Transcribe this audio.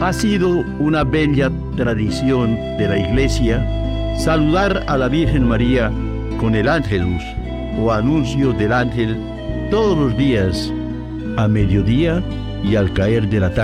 Ha sido una bella tradición de la Iglesia saludar a la Virgen María con el Ángelus o anuncio del ángel todos los días, a mediodía y al caer de la tarde.